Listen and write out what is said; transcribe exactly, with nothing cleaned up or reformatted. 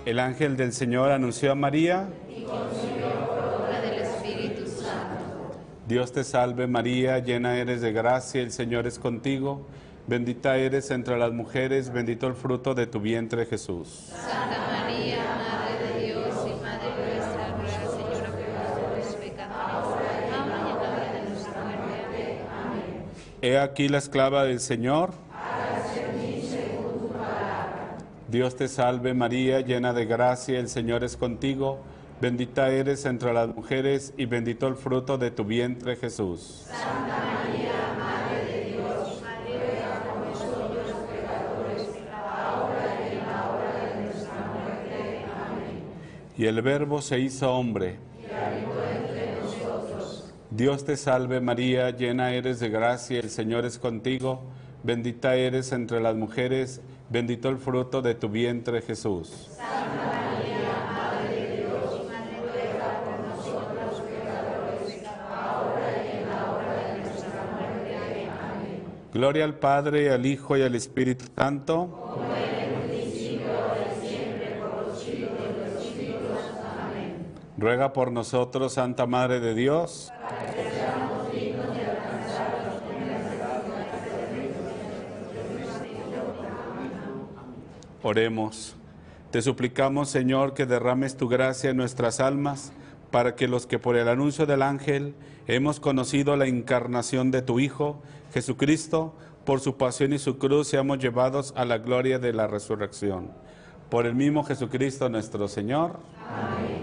El ángel del Señor anunció a María. Y concibió por obra del Espíritu Santo. Dios te salve María, llena eres de gracia, el Señor es contigo. Bendita eres entre las mujeres, bendito el fruto de tu vientre Jesús. Santa María, Madre de Dios y Madre nuestra, ruega, Señora, por nosotros pecadores, ahora y en la hora de nuestra muerte. Amén. He aquí la esclava del Señor. Dios te salve María, llena de gracia, el Señor es contigo. Bendita eres entre las mujeres y bendito el fruto de tu vientre Jesús. Santa María, Madre de Dios, ruega por nosotros pecadores, ahora y en la hora de nuestra muerte. Amén. Y el Verbo se hizo hombre. Y habitó entre nosotros. Dios te salve María, llena eres de gracia, el Señor es contigo. Bendita eres entre las mujeres, bendito el fruto de tu vientre Jesús. Santa María, Madre de Dios, ruega por nosotros pecadores, ahora y en la hora de nuestra muerte. Amén. Gloria al Padre, al Hijo y al Espíritu Santo. Como era en el principio, ahora y siempre, por los siglos de los siglos. Amén. Ruega por nosotros, Santa Madre de Dios. Para que seamos dignos de alcanzar los bienes de la Oremos. Te suplicamos, Señor, que derrames tu gracia en nuestras almas, para que los que por el anuncio del ángel hemos conocido la encarnación de tu Hijo, Jesucristo, por su pasión y su cruz, seamos llevados a la gloria de la resurrección. Por el mismo Jesucristo nuestro Señor. Amén.